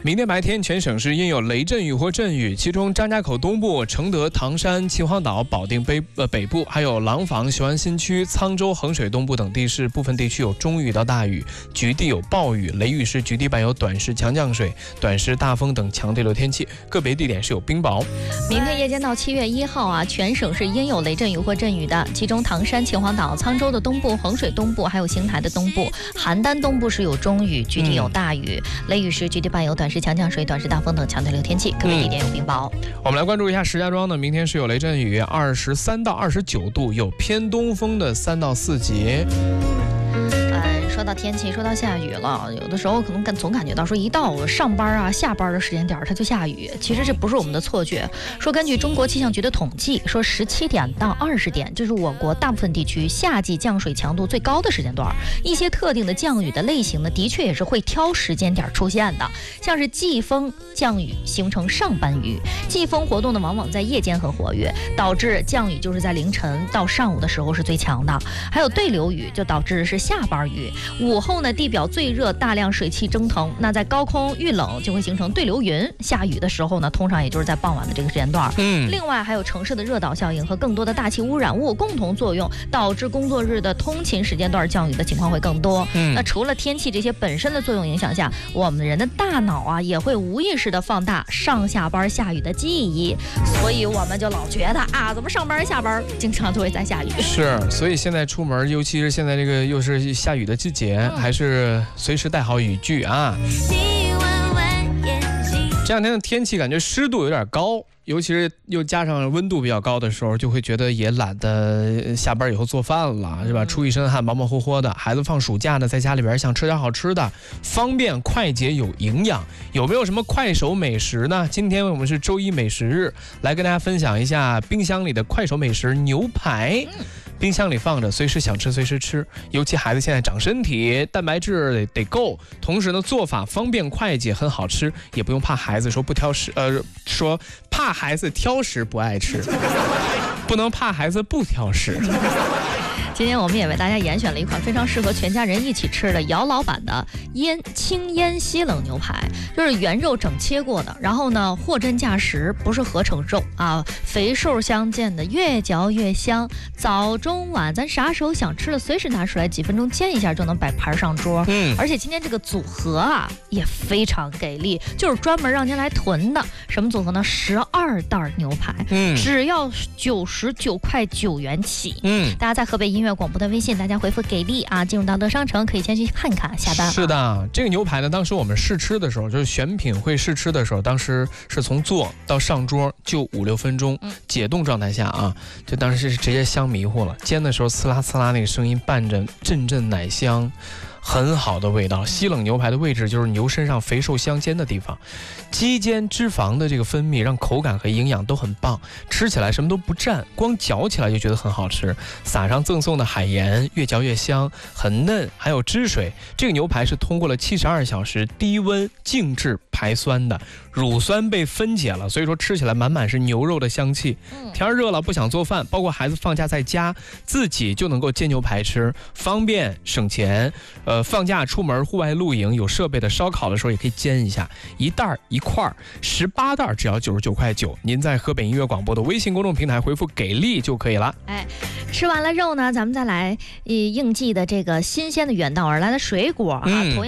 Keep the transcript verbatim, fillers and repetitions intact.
明天白天全省市应有雷阵雨或阵雨，其中张家口东部、承德、唐山、秦皇岛、保定北呃北部，还有廊坊、雄安新区、沧州、衡水东部等地市部分地区有中雨到大雨，局地有暴雨，雷雨时局地伴有短时强降水、短时大风等强对流天气，个别地点是有冰雹。 明天夜间到七月一号啊，全省是应有雷阵雨或阵雨的，其中唐山、秦皇岛、沧州的东部、衡水东部，还有邢台的东部、邯郸东部是有中雨，局地有大雨，嗯、雷雨时局地伴有短时强降水、短时大风等强对流天气，个别地点有冰雹。 嗯、我们来关注一下石家庄呢，明天是有雷阵雨，二十三到二十九度，有偏东风的三到四级。 说到天气，说到下雨了，有的时候可能感总感觉到说一到上班啊、下班的时间点它就下雨，其实这不是我们的错觉。说根据中国气象局的统计，说十七点到二十点，这是我国大部分地区夏季降水强度最高的时间段。一些特定的降雨的类型呢，的确也是会挑时间点出现的，像是季风降雨形成上班雨，季风活动呢往往在夜间很活跃，导致降雨就是在凌晨到上午的时候是最强的。还有对流雨，就导致是下班雨。午后呢，地表最热，大量水汽蒸腾，那在高空遇冷就会形成对流云。下雨的时候呢，通常也就是在傍晚的这个时间段。嗯，另外还有城市的热岛效应和更多的大气污染物共同作用，导致工作日的通勤时间段降雨的情况会更多。嗯，那除了天气这些本身的作用影响下，我们人的大脑啊也会无意识的放大上下班下雨的记忆，所以我们就老觉得啊，怎么上班下班经常就会在下雨。 是，所以现在出门，尤其是现在这个又是下雨的季节。还是随时带好雨具啊！这两天的天气感觉湿度有点高，尤其是又加上温度比较高的时候，就会觉得也懒得下班以后做饭了，是吧？出一身汗，忙忙活活的。孩子放暑假呢，在家里边想吃点好吃的，方便快捷有营养。有没有什么快手美食呢？今天我们是周一美食日，来跟大家分享一下冰箱里的快手美食牛排。冰箱里放着，随时想吃随时吃。尤其孩子现在长身体，蛋白质得得够，同时呢做法方便快捷，很好吃，也不用怕孩子说不挑食，呃，说怕孩子挑食不爱吃，不能怕孩子不挑食。 今天我们也为大家严选了一款非常适合全家人一起吃的姚老板的腌清腌西冷牛排，就是原肉整切过的，然后呢货真价实，不是合成肉啊，肥瘦相间的，越嚼越香。早中晚咱啥时候想吃了，随时拿出来几分钟煎一下就能摆盘上桌。嗯，而且今天这个组合啊也非常给力，就是专门让您来囤的。什么组合呢？十二袋牛排，嗯，只要九十九块九元起。嗯，大家在河北音乐广播的微信，大家回复给力啊，进入到乐商城可以先去看看下单。 是的，这个牛排呢，当时我们试吃的时候，就是选品会试吃的时候，当时是从做到上桌就五六分钟，解冻状态下啊，就当时是直接香迷糊了。煎的时候呲啦呲啦那个声音伴着阵阵奶香。很好的味道。西冷牛排的位置就是牛身上肥瘦相间的地方，肌间脂肪的这个分泌让口感和营养都很棒，吃起来什么都不蘸，光嚼起来就觉得很好吃。撒上赠送的海盐，越嚼越香，很嫩，还有汁水。这个牛排是通过了七十二小时低温静置排酸的，乳酸被分解了，所以说吃起来满满是牛肉的香气。天热了不想做饭，包括孩子放假在家，自己就能够煎牛排吃，方便省钱。呃，放假出门户外露营有设备的烧烤的时候也可以煎一下，一袋一块十八袋只要九十九块九。您在河北音乐广播的微信公众平台回复给力就可以了。 哎，吃完了肉呢，咱们再来呃应季的这个新鲜的远道而来的水果啊，嗯、同样。